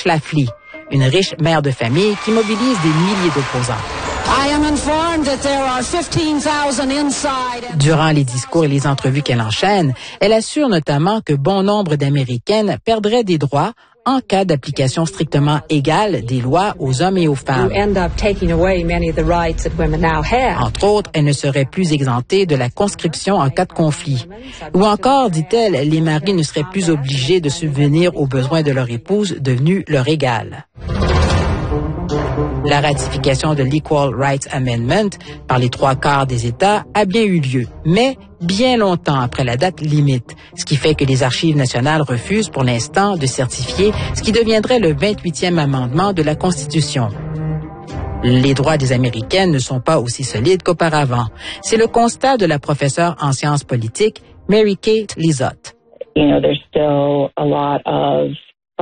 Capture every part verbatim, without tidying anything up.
Schlafly, une riche mère de famille qui mobilise des milliers d'opposants. Durant les discours et les entrevues qu'elle enchaîne, elle assure notamment que bon nombre d'Américaines perdraient des droits en cas d'application strictement égale des lois aux hommes et aux femmes. Entre autres, elle ne serait plus exemptée de la conscription en cas de conflit. Ou encore, dit-elle, les maris ne seraient plus obligés de subvenir aux besoins de leur épouse devenue leur égale. La ratification de l'Equal Rights Amendment par les trois quarts des États a bien eu lieu, mais bien longtemps après la date limite, ce qui fait que les Archives nationales refusent pour l'instant de certifier ce qui deviendrait le vingt-huitième amendement de la Constitution. Les droits des Américaines ne sont pas aussi solides qu'auparavant. C'est le constat de la professeure en sciences politiques, Mary-Kate Lizotte. You know, there's still a lot of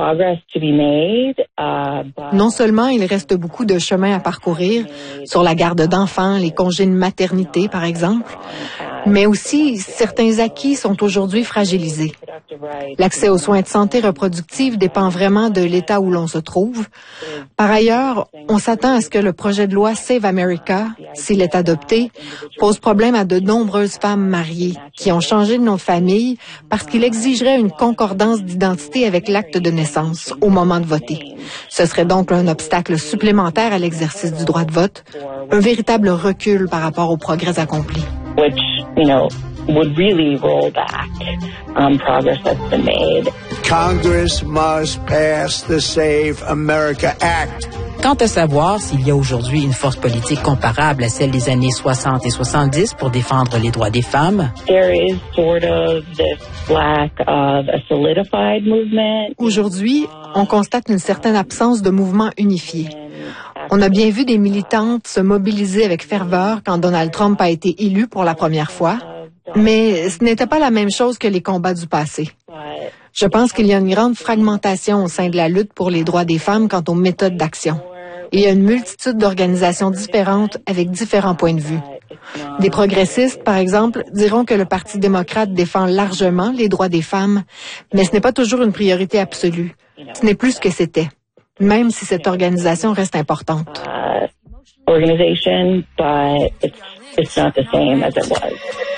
Non seulement il reste beaucoup de chemin à parcourir sur la garde d'enfants, les congés de maternité, par exemple, mais aussi certains acquis sont aujourd'hui fragilisés. L'accès aux soins de santé reproductive dépend vraiment de l'État où l'on se trouve. Par ailleurs, on s'attend à ce que le projet de loi Save America, s'il est adopté, pose problème à de nombreuses femmes mariées qui ont changé de nom de famille parce qu'il exigerait une concordance d'identité avec l'acte de naissance au moment de voter. Ce serait donc un obstacle supplémentaire à l'exercice du droit de vote, un véritable recul par rapport aux progrès accomplis. Which, you know, would really roll back um, progress that's been made. Congress must pass the Save America Act. Quant à savoir s'il y a aujourd'hui une force politique comparable à celle des années soixante et soixante-dix pour défendre les droits des femmes, there is sort of this lack of a solidified movement. Aujourd'hui, on constate une certaine absence de mouvement unifié. On a bien vu des militantes se mobiliser avec ferveur quand Donald Trump a été élu pour la première fois, mais ce n'était pas la même chose que les combats du passé. Je pense qu'il y a une grande fragmentation au sein de la lutte pour les droits des femmes quant aux méthodes d'action. Il y a une multitude d'organisations différentes avec différents points de vue. Des progressistes, par exemple, diront que le Parti démocrate défend largement les droits des femmes, mais ce n'est pas toujours une priorité absolue. Ce n'est plus ce que c'était, même si cette organisation reste importante. Uh, organization, but it's, it's not the same as it was.